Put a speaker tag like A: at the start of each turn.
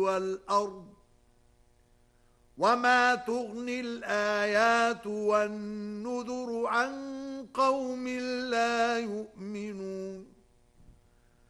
A: والأرض وما تغني الآيات والنذر عن قوم لا يؤمنون